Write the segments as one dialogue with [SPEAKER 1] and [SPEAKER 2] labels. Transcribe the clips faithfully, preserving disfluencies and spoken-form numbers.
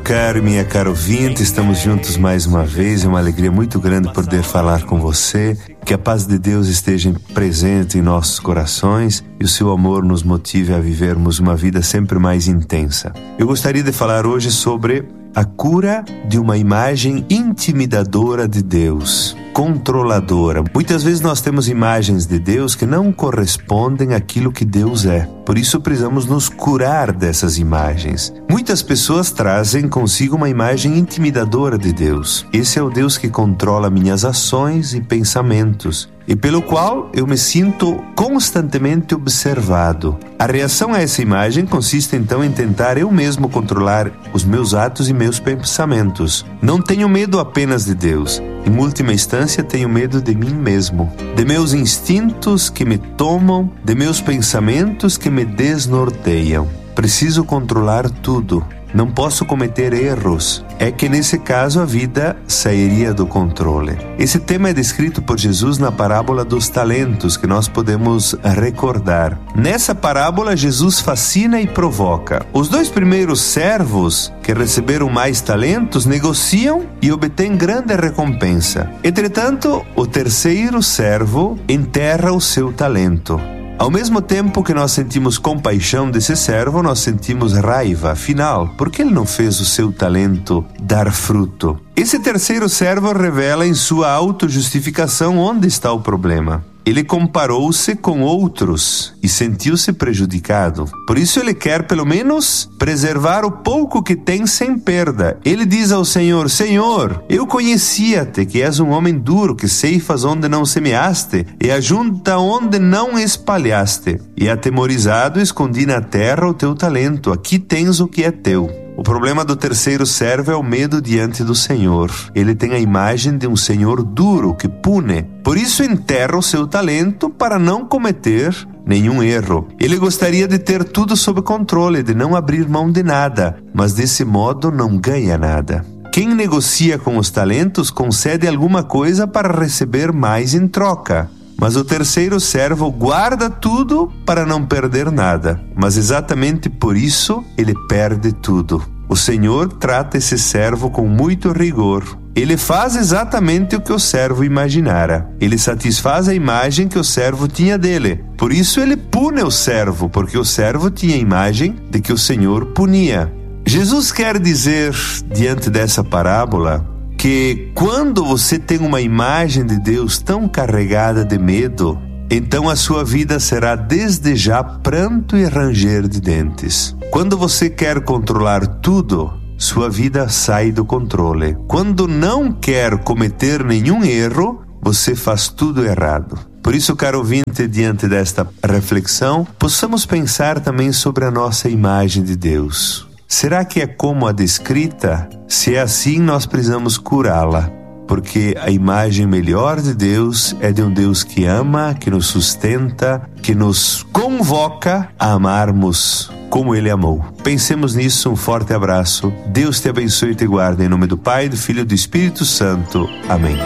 [SPEAKER 1] caro e minha cara ouvinte, estamos juntos mais uma vez. É uma alegria muito grande poder falar com você. Que a paz de Deus esteja presente em nossos corações e o seu amor nos motive a vivermos uma vida sempre mais intensa. Eu gostaria de falar hoje sobre a cura de uma imagem intimidadora de Deus, controladora. Muitas vezes nós temos imagens de Deus que não correspondem àquilo que Deus é. Por isso precisamos nos curar dessas imagens. Muitas pessoas trazem consigo uma imagem intimidadora de Deus. Esse é o Deus que controla minhas ações e pensamentos, e pelo qual eu me sinto constantemente observado. A reação a essa imagem consiste então em tentar eu mesmo controlar os meus atos e meus pensamentos. Não tenho medo apenas de Deus. Em última instância, tenho medo de mim mesmo, de meus instintos que me tomam, de meus pensamentos que me desnorteiam. Preciso controlar tudo. Não posso cometer erros. É que nesse caso a vida sairia do controle. Esse tema é descrito por Jesus na parábola dos talentos, que nós podemos recordar. Nessa parábola, Jesus fascina e provoca. Os dois primeiros servos, que receberam mais talentos, negociam e obtêm grande recompensa. Entretanto, o terceiro servo enterra o seu talento. Ao mesmo tempo que nós sentimos compaixão desse servo, nós sentimos raiva. Afinal, por que ele não fez o seu talento dar fruto? Esse terceiro servo revela em sua autojustificação onde está o problema. Ele comparou-se com outros e sentiu-se prejudicado. Por isso ele quer pelo menos preservar o pouco que tem sem perda. Ele diz ao Senhor: Senhor, eu conhecia-te, que és um homem duro, que ceifas onde não semeaste e ajunta onde não espalhaste. E atemorizado escondi na terra o teu talento. Aqui tens o que é teu. O problema do terceiro servo é o medo diante do Senhor. Ele tem a imagem de um Senhor duro que pune. Por isso enterra o seu talento para não cometer nenhum erro. Ele gostaria de ter tudo sob controle, de não abrir mão de nada, mas desse modo não ganha nada. Quem negocia com os talentos concede alguma coisa para receber mais em troca. Mas o terceiro servo guarda tudo para não perder nada. Mas exatamente por isso ele perde tudo. O Senhor trata esse servo com muito rigor. Ele faz exatamente o que o servo imaginara. Ele satisfaz a imagem que o servo tinha dele. Por isso ele pune o servo, porque o servo tinha a imagem de que o Senhor punia. Jesus quer dizer, diante dessa parábola, que quando você tem uma imagem de Deus tão carregada de medo, então a sua vida será desde já pranto e ranger de dentes. Quando você quer controlar tudo, sua vida sai do controle. Quando não quer cometer nenhum erro, você faz tudo errado. Por isso, caro ouvinte, diante desta reflexão, possamos pensar também sobre a nossa imagem de Deus. Será que é como a descrita? Se é assim, nós precisamos curá-la, porque a imagem melhor de Deus é de um Deus que ama, que nos sustenta, que nos convoca a amarmos como Ele amou. Pensemos nisso, um forte abraço. Deus te abençoe e te guarde, em nome do Pai, do Filho e do Espírito Santo. Amém.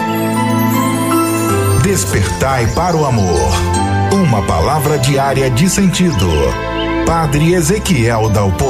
[SPEAKER 2] Despertai para o amor. Uma palavra diária de sentido. Padre Ezequiel Dalpo.